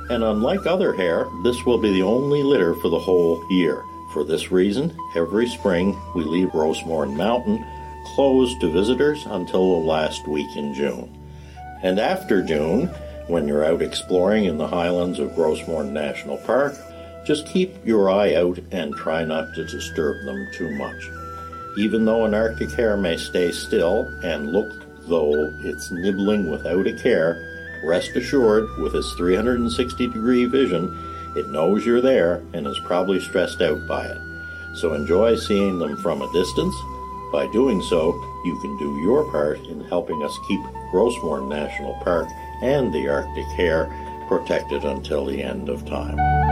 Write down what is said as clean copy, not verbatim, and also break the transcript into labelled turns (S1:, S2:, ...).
S1: And unlike other hare, this will be the only litter for the whole year. For this reason, every spring we leave Rosemorn Mountain closed to visitors until the last week in June. And after June, when you're out exploring in the highlands of Rosemorn National Park, just keep your eye out and try not to disturb them too much. Even though an Arctic hare may stay still and look though it's nibbling without a care, rest assured, with its 360-degree vision, it knows you're there and is probably stressed out by it. So enjoy seeing them from a distance. By doing so, you can do your part in helping us keep Rosemorn National Park and the Arctic hare protected until the end of time.